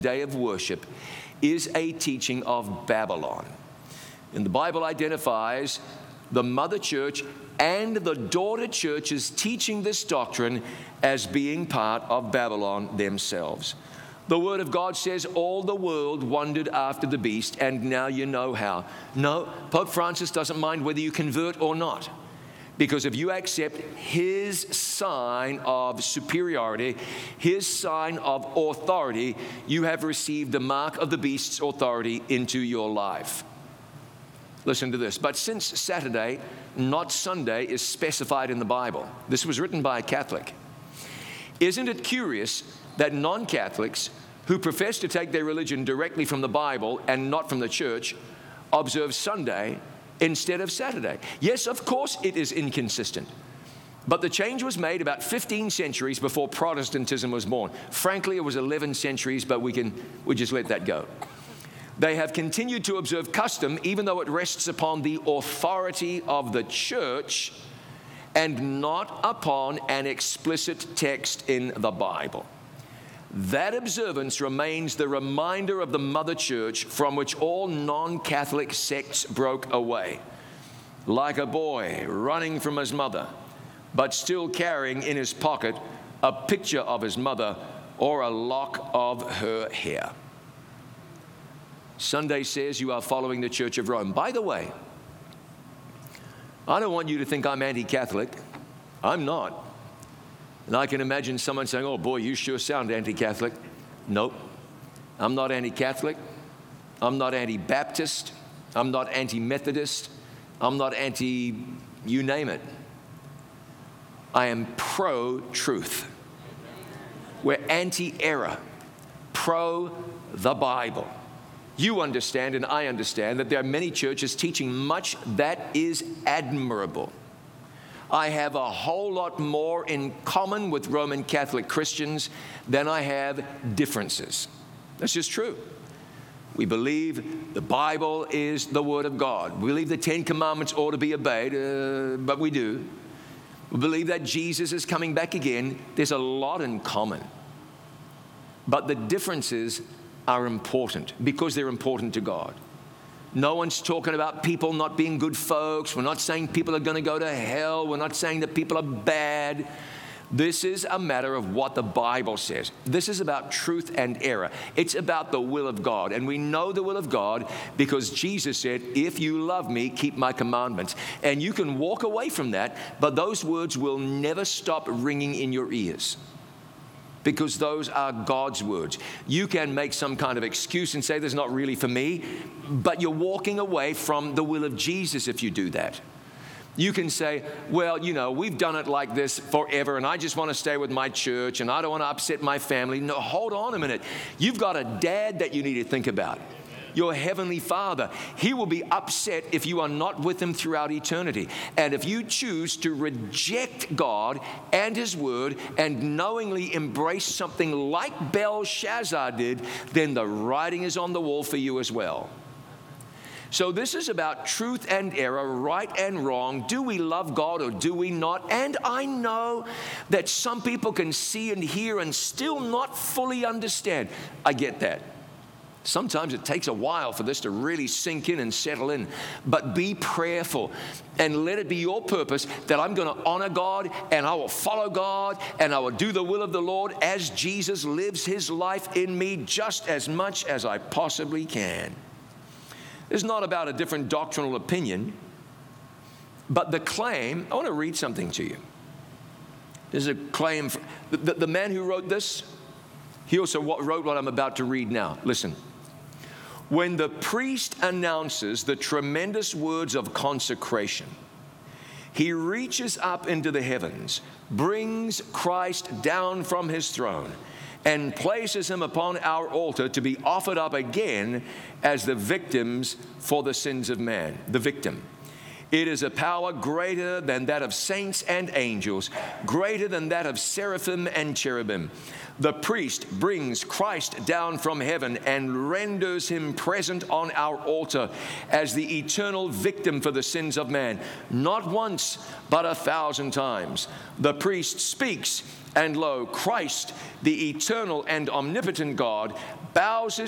day of worship is a teaching of Babylon. And the Bible identifies the mother church and the daughter churches teaching this doctrine as being part of Babylon themselves. The Word of God says all the world wandered after the beast, and now you know how. No, Pope Francis doesn't mind whether you convert or not. Because if you accept his sign of superiority, his sign of authority, you have received the mark of the beast's authority into your life. Listen to this. But since Saturday, not Sunday, is specified in the Bible, this was written by a Catholic. Isn't it curious that non-Catholics who profess to take their religion directly from the Bible and not from the church observe Sunday instead of Saturday? Yes, of course it is inconsistent. But the change was made about 15 centuries before Protestantism was born. Frankly, it was 11 centuries, but we just let that go. They have continued to observe custom, even though it rests upon the authority of the church and not upon an explicit text in the Bible. That observance remains the reminder of the mother church from which all non-Catholic sects broke away. Like a boy running from his mother, but still carrying in his pocket a picture of his mother or a lock of her hair. Sunday says you are following the Church of Rome. By the way, I don't want you to think I'm anti-Catholic. I'm not. And I can imagine someone saying, oh boy, you sure sound anti-Catholic. Nope. I'm not anti-Catholic. I'm not anti-Baptist. I'm not anti-Methodist. I'm not you name it. I am pro-truth. We're anti-error. Pro the Bible. You understand and I understand that there are many churches teaching much that is admirable. I have a whole lot more in common with Roman Catholic Christians than I have differences. That's just true. We believe the Bible is the Word of God. We believe the Ten Commandments ought to be obeyed, but we do. We believe that Jesus is coming back again. There's a lot in common. But the differences are important because they're important to God. No one's talking about people not being good folks. We're not saying people are going to go to hell. We're not saying that people are bad. This is a matter of what the Bible says. This is about truth and error. It's about the will of God. And we know the will of God because Jesus said, if you love me, keep my commandments. And you can walk away from that, but those words will never stop ringing in your ears. Because those are God's words. You can make some kind of excuse and say, this is not really for me, but you're walking away from the will of Jesus if you do that. You can say, well, we've done it like this forever, and I just want to stay with my church, and I don't want to upset my family. No, hold on a minute. You've got a dad that you need to think about. Your heavenly Father. He will be upset if you are not with him throughout eternity. And if you choose to reject God and his word and knowingly embrace something like Belshazzar did, then the writing is on the wall for you as well. So this is about truth and error, right and wrong. Do we love God or do we not? And I know that some people can see and hear and still not fully understand. I get that. Sometimes it takes a while for this to really sink in and settle in. But be prayerful and let it be your purpose that I'm going to honor God and I will follow God and I will do the will of the Lord as Jesus lives his life in me just as much as I possibly can. It's not about a different doctrinal opinion, but the claim, I want to read something to you. There's a claim, the man who wrote this, he also wrote what I'm about to read now. Listen. When the priest announces the tremendous words of consecration, he reaches up into the heavens, brings Christ down from his throne, and places him upon our altar to be offered up again as the victims for the sins of man. The victim. It is a power greater than that of saints and angels, greater than that of seraphim and cherubim. The priest brings Christ down from heaven and renders him present on our altar as the eternal victim for the sins of man, not once, but 1,000 times. The priest speaks, and lo, Christ, the eternal and omnipotent God, bows his